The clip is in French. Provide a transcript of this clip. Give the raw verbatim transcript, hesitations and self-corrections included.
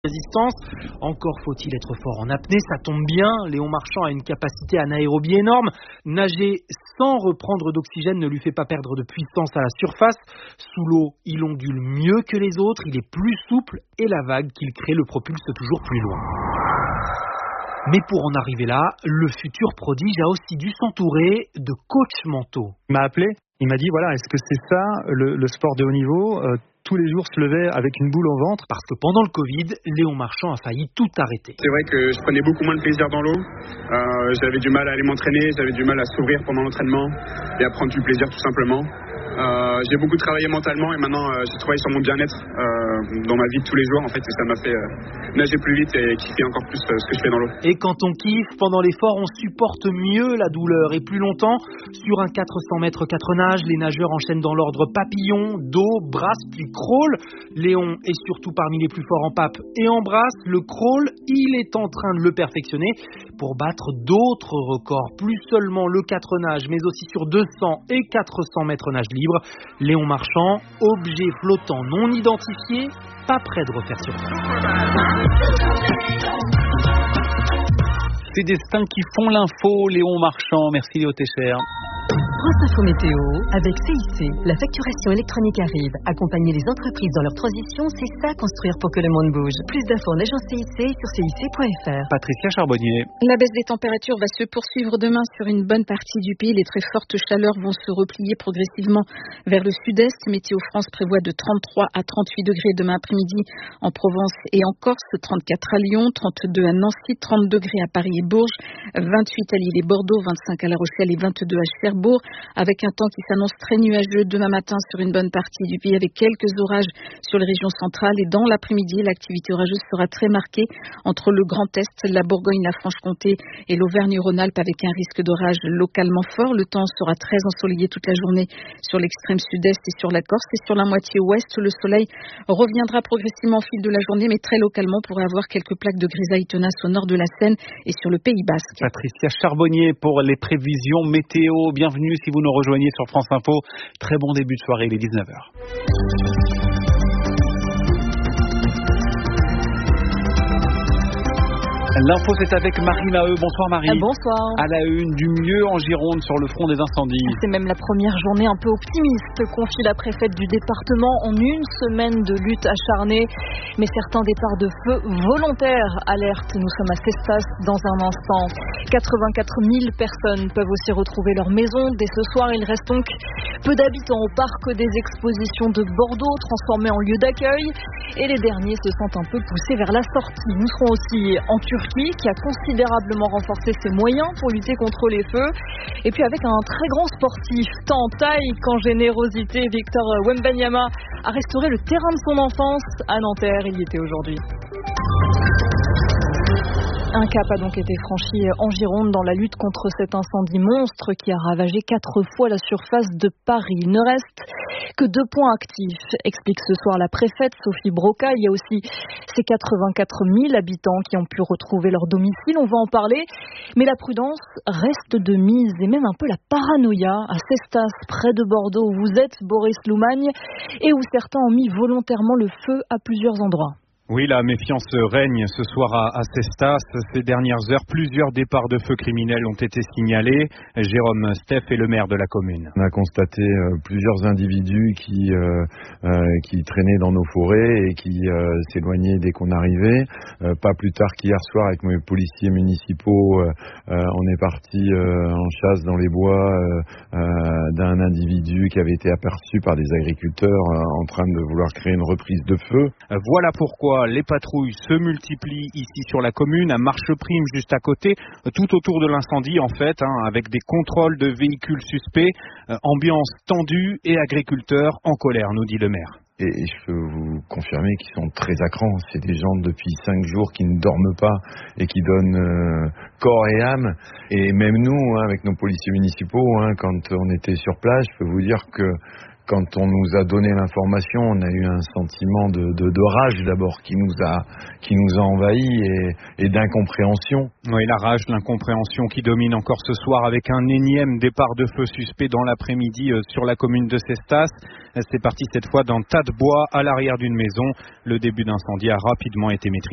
résistance. Encore faut-il être fort en apnée, ça tombe bien. Léon Marchand a une capacité anaérobie énorme. Nager sans reprendre d'oxygène ne lui fait pas perdre de puissance à la surface. Sous l'eau, il ondule mieux que les autres, il est plus souple et la vague qu'il crée le propulse toujours plus loin. Mais pour en arriver là, le futur prodige a aussi dû s'entourer de coachs mentaux. Il m'a appelé, il m'a dit voilà, est-ce que c'est ça le, le sport de haut niveau euh, tous les jours se lever avec une boule au ventre. Parce que pendant le Covid, Léon Marchand a failli tout arrêter. C'est vrai que je prenais beaucoup moins de plaisir dans l'eau. Euh, j'avais du mal à aller m'entraîner, j'avais du mal à s'ouvrir pendant l'entraînement et à prendre du plaisir tout simplement. Euh, j'ai beaucoup travaillé mentalement et maintenant euh, j'ai travaillé sur mon bien-être euh, dans ma vie de tous les jours en fait et ça m'a fait euh, nager plus vite et kiffer encore plus euh, ce que je fais dans l'eau. Et quand on kiffe, pendant l'effort, on supporte mieux la douleur et plus longtemps. Sur un quatre cents mètres quatre nages, les nageurs enchaînent dans l'ordre papillon, dos, brasse puis crawl. Léon est surtout parmi les plus forts en pape et en brasse. Le crawl, il est en train de le perfectionner pour battre d'autres records. Plus seulement le quatre nages, mais aussi sur deux cents et quatre cents mètres nage libre. Léon Marchand, objet flottant non identifié, pas près de refaire surface. Ces destins qui font l'info, Léon Marchand. Merci Léo Técher. France Info Météo, avec C I C, la facturation électronique arrive. Accompagner les entreprises dans leur transition, c'est ça construire pour que le monde bouge. Plus d'infos en agence C I C sur C I C point F R. Patricia Charbonnier. La baisse des températures va se poursuivre demain sur une bonne partie du pays. Les très fortes chaleurs vont se replier progressivement vers le sud-est. Météo France prévoit de trente-trois à trente-huit degrés demain après-midi en Provence et en Corse, trente-quatre à Lyon, trente-deux à Nancy, trente degrés à Paris et Bourges, vingt-huit à Lille et Bordeaux, vingt-cinq à La Rochelle et vingt-deux à Cherbourg. Avec un temps qui s'annonce très nuageux demain matin sur une bonne partie du pays avec quelques orages sur les régions centrales et dans l'après-midi, l'activité orageuse sera très marquée entre le Grand Est, la Bourgogne, la Franche-Comté et l'Auvergne-Rhône-Alpes avec un risque d'orage localement fort. Le temps sera très ensoleillé toute la journée sur l'extrême sud-est et sur la Corse et sur la moitié ouest. Le soleil reviendra progressivement au fil de la journée mais très localement on pourrait avoir quelques plaques de grisaille tenace au nord de la Seine et sur le Pays Basque. Patricia Charbonnier pour les prévisions météo. Bienvenue si vous nous rejoignez sur France Info. Très bon début de soirée, il est dix-neuf heures. L'info, c'est avec Marie Maheu. Bonsoir Marie. Ah, bonsoir. À la une, du mieux en Gironde sur le front des incendies. C'est même la première journée un peu optimiste, confie la préfète du département en une semaine de lutte acharnée. Mais certains départs de feu volontaires alertent. Nous sommes à Cestas dans un instant. quatre-vingt-quatre mille personnes peuvent aussi retrouver leur maison. Dès ce soir, il reste donc peu d'habitants au parc des expositions de Bordeaux, transformé en lieu d'accueil. Et les derniers se sentent un peu poussés vers la sortie. Nous serons aussi en Turquie, qui a considérablement renforcé ses moyens pour lutter contre les feux. Et puis avec un très grand sportif, tant en taille qu'en générosité, Victor Wembanyama a restauré le terrain de son enfance à Nanterre. Il y était aujourd'hui. Un cap a donc été franchi en Gironde dans la lutte contre cet incendie monstre qui a ravagé quatre fois la surface de Paris. Il ne reste que deux points actifs, explique ce soir la préfète Sophie Broca. Il y a aussi ces quatre-vingt-quatre mille habitants qui ont pu retrouver leur domicile. On va en parler. Mais la prudence reste de mise et même un peu la paranoïa à Cestas, près de Bordeaux, où vous êtes, Boris Loumagne, et où certains ont mis volontairement le feu à plusieurs endroits. Oui, la méfiance règne ce soir à, à Cestas. Ces dernières heures, plusieurs départs de feux criminels ont été signalés. Jérôme Steff est le maire de la commune. On a constaté euh, plusieurs individus qui euh, euh, qui traînaient dans nos forêts et qui euh, s'éloignaient dès qu'on arrivait. Euh, pas plus tard qu'hier soir, avec mes policiers municipaux, euh, euh, on est parti euh, en chasse dans les bois euh, euh, d'un individu qui avait été aperçu par des agriculteurs euh, en train de vouloir créer une reprise de feu. Voilà pourquoi les patrouilles se multiplient ici sur la commune, à Marcheprime juste à côté, tout autour de l'incendie en fait, hein, avec des contrôles de véhicules suspects, euh, ambiance tendue et agriculteurs en colère, nous dit le maire. Et je peux vous confirmer qu'ils sont très à cran. C'est des gens depuis cinq jours qui ne dorment pas et qui donnent euh, corps et âme. Et même nous, hein, avec nos policiers municipaux, hein, quand on était sur place, je peux vous dire que quand on nous a donné l'information, on a eu un sentiment de, de, de rage d'abord qui nous a, qui nous a envahis et, et d'incompréhension. Oui, la rage, l'incompréhension qui domine encore ce soir avec un énième départ de feu suspect dans l'après-midi euh, sur la commune de Cestas. C'est parti cette fois d'un tas de bois à l'arrière d'une maison. Le début d'incendie a rapidement été maîtrisé.